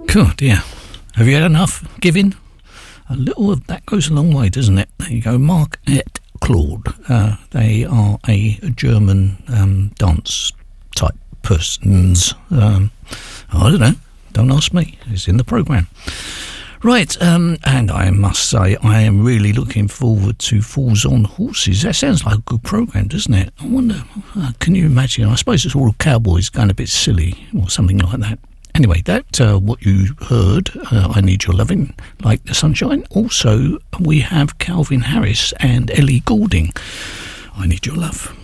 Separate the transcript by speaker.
Speaker 1: God, yeah. Have you had enough giving? A little of that goes a long way, doesn't it? There you go. Mark et Claude. They are a German dance type persons. I don't know. Don't ask me. It's in the programme. Right, and I must say, I am really looking forward to Fools on Horses. That sounds like a good programme, doesn't it? I wonder, can you imagine? I suppose it's all cowboys going a bit silly or something like that. Anyway, that what you heard, I Need Your Loving, Like the Sunshine. Also, we have Calvin Harris and Ellie Goulding, I Need Your Love.